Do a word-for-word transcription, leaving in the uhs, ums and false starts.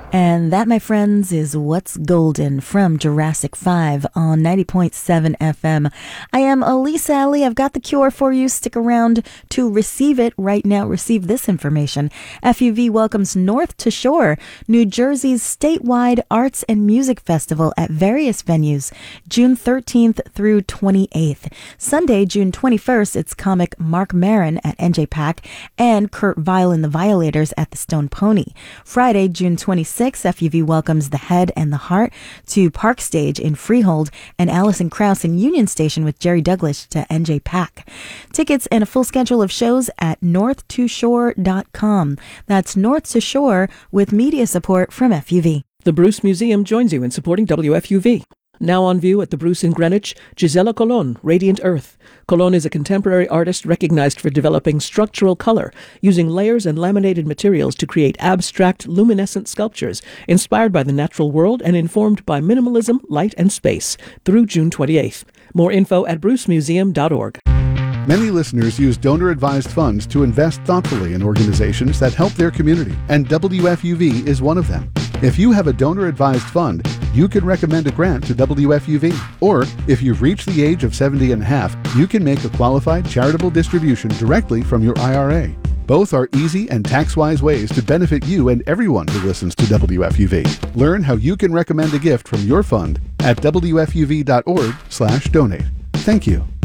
And that, my friends, is What's Golden from Jurassic five on ninety point seven F M. I am Elise Alley. I've got the cure for you. Stick around to receive it right now. Receive this information. F U V welcomes North to Shore, New Jersey's statewide arts and music festival at various venues, June thirteenth through twenty-eighth. Sunday, June twenty-first, it's comic Mark Maron at N J PAC and Kurt Vile and the Violators at the Stone Pony. Friday, June twenty-sixth, F U V welcomes The Head and the Heart to Park Stage in Freehold and Alison Krauss in Union Station with Jerry Douglas to N J PAC. Tickets and a full schedule of shows at north to shore dot com. That's North to Shore with media support from F U V. The Bruce Museum joins you in supporting W F U V. Now on view at the Bruce in Greenwich, Gisela Colon, Radiant Earth. Colon is a contemporary artist recognized for developing structural color, using layers and laminated materials to create abstract, luminescent sculptures inspired by the natural world and informed by minimalism, light, and space. Through June twenty-eighth. More info at bruce museum dot org. Many listeners use donor-advised funds to invest thoughtfully in organizations that help their community, and W F U V is one of them. If you have a donor-advised fund, you can recommend a grant to W F U V. Or, if you've reached the age of seventy and a half, you can make a qualified charitable distribution directly from your I R A. Both are easy and tax-wise ways to benefit you and everyone who listens to W F U V. Learn how you can recommend a gift from your fund at W F U V dot org slash donate. Thank you.